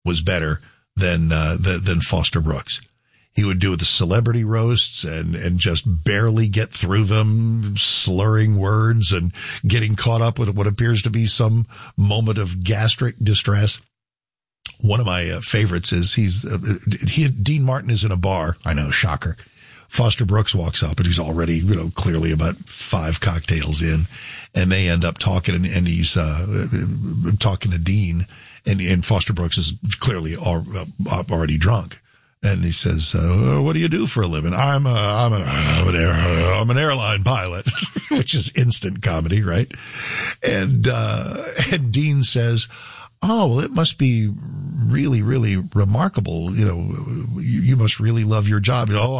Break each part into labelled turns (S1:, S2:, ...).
S1: was better than Foster Brooks. He would do the celebrity roasts and just barely get through them, slurring words and getting caught up with what appears to be some moment of gastric distress. One of my favorites is Dean Martin is in a bar. I know, shocker. Foster Brooks walks up and he's already, clearly about 5 cocktails in, and they end up talking and he's talking to Dean, and Foster Brooks is clearly already drunk. And he says, what do you do for a living? I'm an airline pilot, which is instant comedy, right? And Dean says, oh, well, it must be really, really remarkable. You must really love your job. Oh,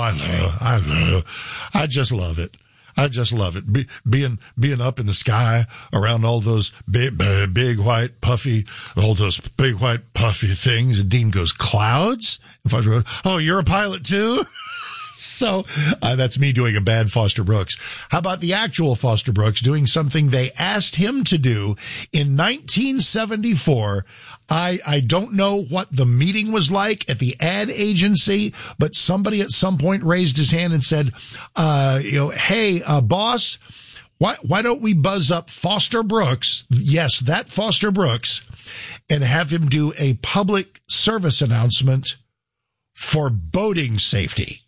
S1: I just love it. I just love it. Being up in the sky around all those big white puffy things. And Dean goes, clouds? And Foster goes, oh, you're a pilot too? So that's me doing a bad Foster Brooks. How about the actual Foster Brooks doing something they asked him to do in 1974? I don't know what the meeting was like at the ad agency, but somebody at some point raised his hand and said, hey, boss, why don't we buzz up Foster Brooks? Yes, that Foster Brooks, and have him do a public service announcement for boating safety.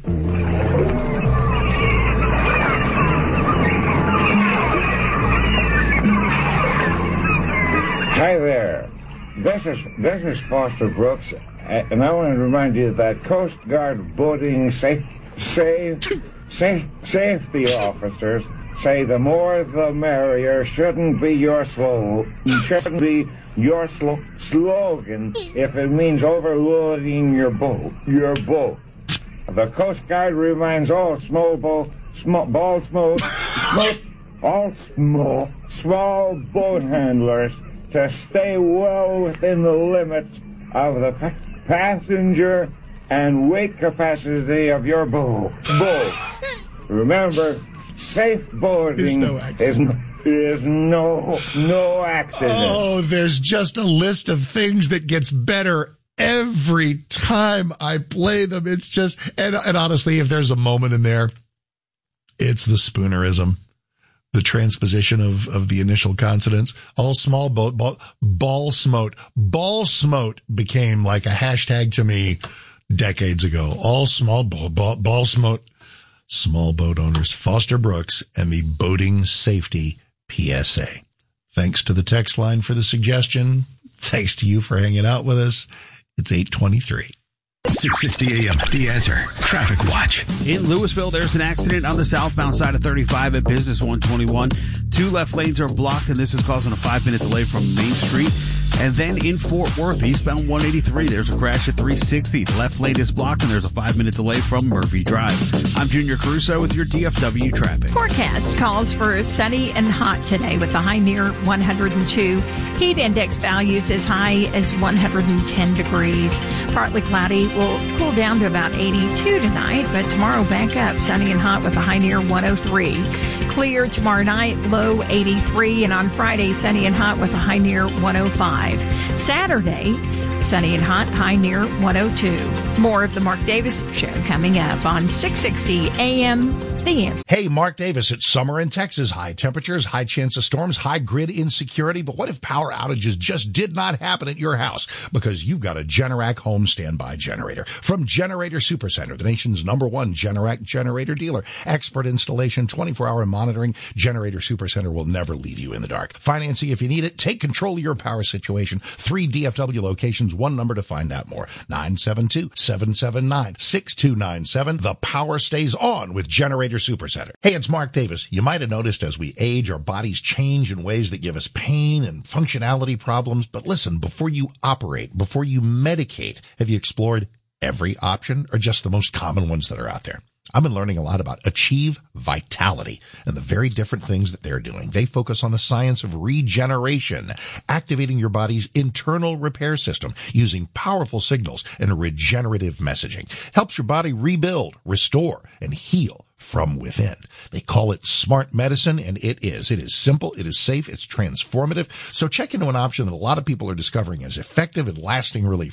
S2: Hi there. This is Foster Brooks, and I want to remind you that Coast Guard boating safety officers say the more the merrier shouldn't be your slogan if it means overloading your boat. The Coast Guard reminds all small boat handlers to stay well within the limits of the passenger and weight capacity of your boat. Remember, safe boating is no accident.
S1: Oh, there's just a list of things that gets better every time I play them. It's just, and honestly, if there's a moment in there, it's the Spoonerism, the transposition of the initial consonants. All small boat, ball smote became like a hashtag to me decades ago. All small ball smote, small boat owners, Foster Brooks, and the boating safety PSA. Thanks to the text line for the suggestion. Thanks to you for hanging out with us. It's 8:23.
S3: 6:60 a.m. The Answer Traffic Watch.
S4: In Louisville, there's an accident on the southbound side of 35 at Business 121. 2 left lanes are blocked, and this is causing a 5-minute delay from Main Street. And then in Fort Worth, eastbound 183, there's a crash at 360. The left lane is blocked, and there's a 5-minute delay from Murphy Drive. I'm Junior Caruso with your DFW traffic.
S5: Forecast calls for sunny and hot today with a high near 102. Heat index values as high as 110 degrees. Partly cloudy, will cool down to about 82 tonight, but tomorrow back up sunny and hot with a high near 103. Clear tomorrow night, low 83, and on Friday, sunny and hot with a high near 105. Saturday, sunny and hot, high near 102. More of the Mark Davis Show coming up on 660 AM. The Answer.
S1: Hey, Mark Davis. It's summer in Texas. High temperatures, high chance of storms, high grid insecurity. But what if power outages just did not happen at your house? Because you've got a Generac home standby generator. From Generator Supercenter, the nation's #1 Generac generator dealer. Expert installation, 24-hour monitoring. Generator Supercenter will never leave you in the dark. Financing if you need it. Take control of your power situation. 3 DFW locations, 1 number to find out more. 972-779-6297. The power stays on with Generator Supercenter. Hey, it's Mark Davis. You might have noticed as we age, our bodies change in ways that give us pain and functionality problems. But listen, before you operate, before you medicate, have you explored every option or just the most common ones that are out there? I've been learning a lot about Achieve Vitality and the very different things that they're doing. They focus on the science of regeneration, activating your body's internal repair system using powerful signals and regenerative messaging. Helps your body rebuild, restore, and heal from within. They call it smart medicine, and it is. It is simple, it is safe, it's transformative. So check into an option that a lot of people are discovering as effective and lasting relief.